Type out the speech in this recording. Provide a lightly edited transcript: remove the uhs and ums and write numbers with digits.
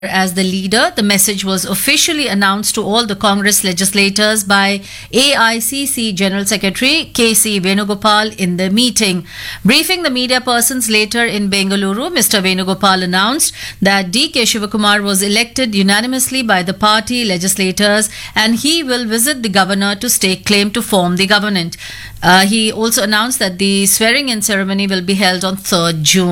As the leader, the message was officially announced to all the Congress legislators by AICC General Secretary K.C. Venugopal in the meeting. Briefing the media persons later in Bengaluru, Mr. Venugopal announced that D.K. Shivakumar was elected unanimously by the party legislators and he will visit the governor to stake claim to form the government. He also announced that the swearing-in ceremony will be held on 3rd June.